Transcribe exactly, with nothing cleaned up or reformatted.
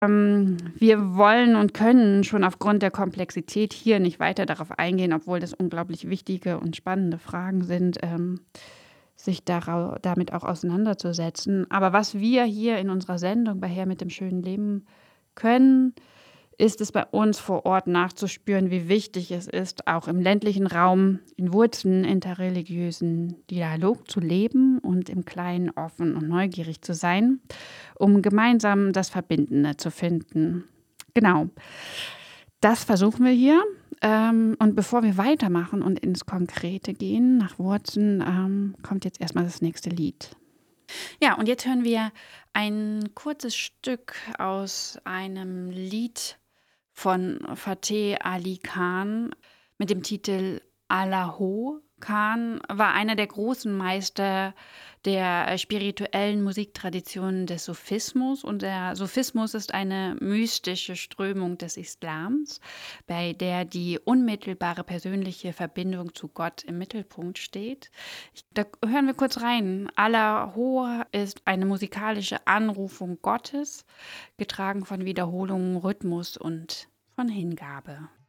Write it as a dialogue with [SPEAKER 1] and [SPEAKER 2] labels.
[SPEAKER 1] Ähm, wir wollen und können schon aufgrund der Komplexität hier nicht weiter darauf eingehen, obwohl das unglaublich wichtige und spannende Fragen sind, ähm, sich darau damit auch auseinanderzusetzen. Aber was wir hier in unserer Sendung bei Her mit dem schönen Leben können, ist es bei uns vor Ort nachzuspüren, wie wichtig es ist, auch im ländlichen Raum in Wurzeln interreligiösen Dialog zu leben und im Kleinen offen und neugierig zu sein, um gemeinsam das Verbindende zu finden. Genau, das versuchen wir hier. Ähm, und bevor wir weitermachen und ins Konkrete gehen, nach Wurzeln, ähm, kommt jetzt erstmal das nächste Lied. Ja, und jetzt hören wir ein kurzes Stück aus einem Lied von Fateh Ali Khan mit dem Titel Allaho. Khan war einer der großen Meister der äh, spirituellen Musiktraditionen des Sufismus. Und der Sufismus ist eine mystische Strömung des Islams, bei der die unmittelbare persönliche Verbindung zu Gott im Mittelpunkt steht. Ich, da hören wir kurz rein. Allaho ist eine musikalische Anrufung Gottes, getragen von Wiederholungen, Rhythmus und von Hingabe.